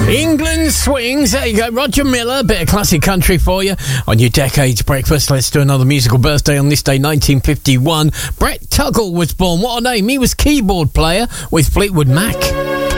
England swings. There you go. Roger Miller, bit of classic country for you on your Decades Breakfast. Let's do another musical birthday on this day, 1951. Brett Tuggle was born. What a name. He was keyboard player with Fleetwood Mac.